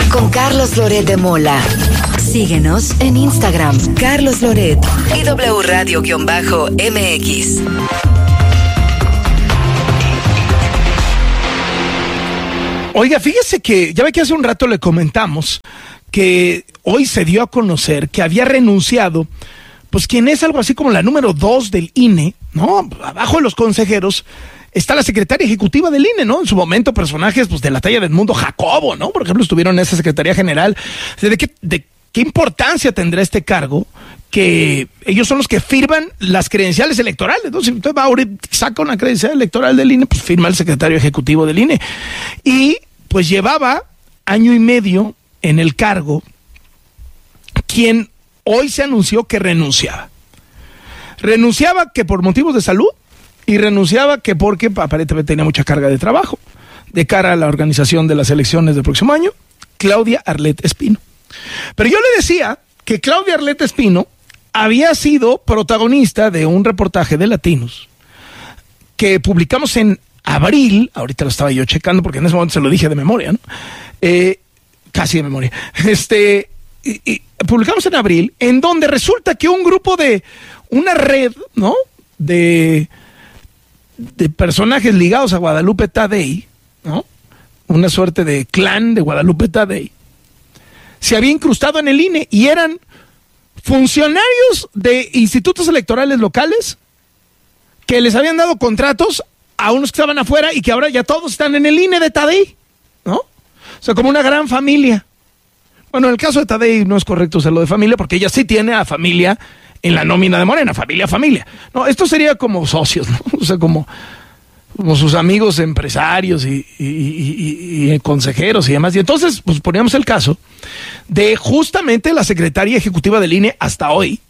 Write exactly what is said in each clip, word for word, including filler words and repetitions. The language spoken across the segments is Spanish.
con Carlos Loret de Mola. Síguenos en Instagram, Carlos Loret y W Radio-M X. Oiga, fíjese que, ya ve que hace un rato le comentamos que hoy se dio a conocer que había renunciado, pues quien es algo así como la número dos del I N E, ¿no? Abajo de los consejeros está la secretaria ejecutiva del I N E, ¿no? En su momento personajes pues de la talla de Edmundo Jacobo, ¿no? Por ejemplo, estuvieron en esa secretaría general. ¿De qué, de qué importancia tendrá este cargo? Que ellos son los que firman las credenciales electorales, ¿no? Si usted va ahorita, saca una credencial electoral del I N E, pues firma el secretario ejecutivo del I N E. Y pues llevaba año y medio en el cargo quien hoy se anunció que renunciaba. Renunciaba que por motivos de salud y renunciaba que porque aparentemente tenía mucha carga de trabajo de cara a la organización de las elecciones del próximo año, Claudia Arlet Espino. Pero yo le decía que Claudia Arlet Espino había sido protagonista de un reportaje de Latinos que publicamos en abril, ahorita lo estaba yo checando porque en ese momento se lo dije de memoria, ¿no? Eh, casi de memoria. Este, y, y, publicamos en abril, en donde resulta que un grupo de, una red, ¿no? De, de personajes ligados a Guadalupe Tadei, ¿no? Una suerte de clan de Guadalupe Tadei, se había incrustado en el I N E y eran funcionarios de institutos electorales locales que les habían dado contratos a unos que estaban afuera y que ahora ya todos están en el I N E de Tadei, ¿no? O sea, como una gran familia. Bueno, en el caso de Tadei no es correcto usarlo de familia porque ella sí tiene a familia en la nómina de Morena, familia, familia. No, esto sería como socios, ¿no? O sea, como, como sus amigos empresarios y, y, y, y consejeros y demás. Y entonces, pues poníamos el caso de justamente la secretaria ejecutiva del I N E hasta hoy,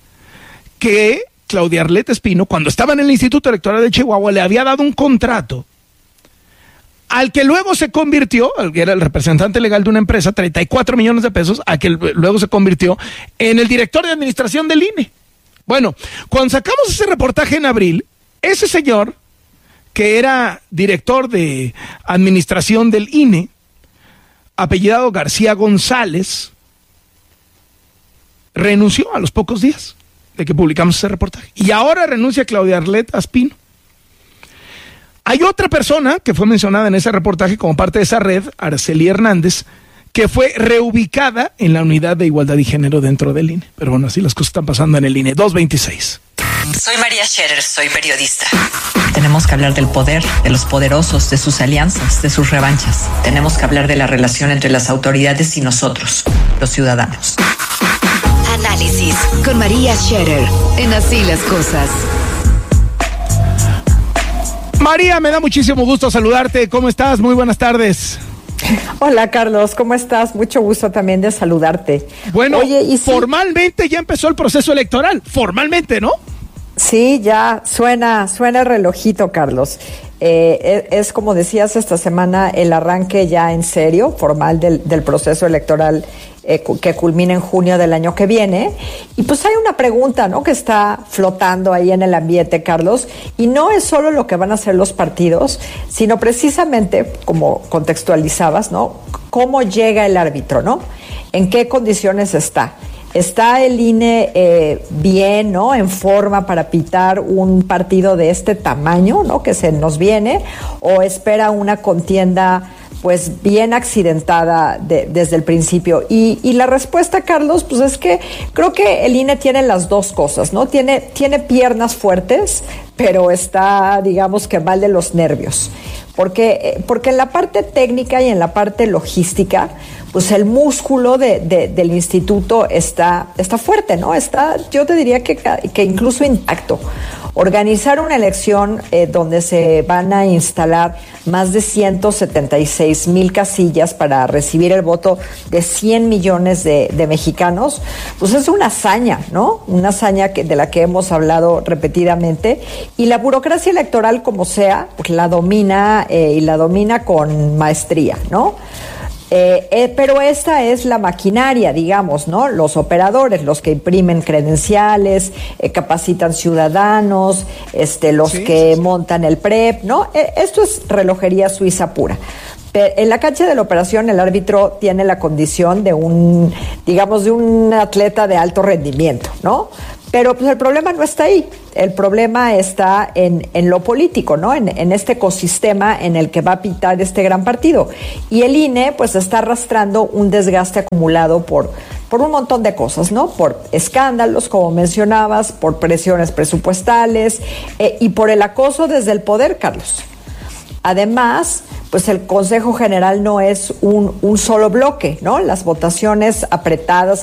que Claudia Arlet Espino, cuando estaba en el Instituto Electoral de Chihuahua, le había dado un contrato al que luego se convirtió, al que era el representante legal de una empresa, treinta y cuatro millones de pesos, a que luego se convirtió en el director de administración del I N E. Bueno, cuando sacamos ese reportaje en abril, ese señor, que era director de administración del I N E, apellidado García González, renunció a los pocos días de que publicamos ese reportaje. Y ahora renuncia Claudia Arlet Espino. Hay otra persona que fue mencionada en ese reportaje como parte de esa red, Araceli Hernández, que fue reubicada en la unidad de igualdad y género dentro del I N E. Pero bueno, así las cosas están pasando en el I N E. dos veintiséis. Soy María Scherer, soy periodista. Tenemos que hablar del poder, de los poderosos, de sus alianzas, de sus revanchas. Tenemos que hablar de la relación entre las autoridades y nosotros, los ciudadanos. Análisis con María Scherer en Así las Cosas. María, me da muchísimo gusto saludarte. ¿Cómo estás? Muy buenas tardes. Hola, Carlos, ¿cómo estás? Mucho gusto también de saludarte. Bueno, Oye, ¿y si... formalmente ya empezó el proceso electoral, formalmente, ¿no? Sí, ya suena, suena el relojito, Carlos. Eh, es, es como decías esta semana, el arranque ya en serio, formal del, del proceso electoral eh, que culmina en junio del año que viene. Y pues hay una pregunta, ¿no?, que está flotando ahí en el ambiente, Carlos, y no es solo lo que van a hacer los partidos, sino precisamente, como contextualizabas, ¿no?, cómo llega el árbitro, ¿no? ¿En qué condiciones está? ¿Está el I N E eh, bien, ¿no?, en forma para pitar un partido de este tamaño, ¿no?, que se nos viene? ¿O espera una contienda pues bien accidentada de, desde el principio? Y, y la respuesta, Carlos, pues es que creo que el I N E tiene las dos cosas, ¿no? Tiene, tiene piernas fuertes, pero está, digamos que mal de los nervios. Porque, porque en la parte técnica y en la parte logística, pues el músculo de, de, del instituto está, está fuerte, ¿no? Está, yo te diría que, que incluso intacto. Organizar una elección eh, donde se van a instalar más de ciento setenta y seis mil casillas para recibir el voto de cien millones de, de mexicanos, pues es una hazaña, ¿no? Una hazaña que, de la que hemos hablado repetidamente. Y la burocracia electoral, como sea, pues la domina eh, y la domina con maestría, ¿no? Eh, eh, pero esta es la maquinaria, digamos, ¿no? Los operadores, los que imprimen credenciales, eh, capacitan ciudadanos, este, los sí, que sí, sí. montan el P R E P, ¿no? Eh, esto es relojería suiza pura. En la cancha de la operación, el árbitro tiene la condición de un, digamos, de un atleta de alto rendimiento, ¿no? Pero pues el problema no está ahí, el problema está en, en lo político, ¿no? En, en este ecosistema en el que va a pitar este gran partido. Y el I N E pues está arrastrando un desgaste acumulado por, por un montón de cosas, ¿no? Por escándalos, como mencionabas, por presiones presupuestales eh, y por el acoso desde el poder, Carlos. Además, pues el Consejo General no es un, un solo bloque, ¿no? Las votaciones apretadas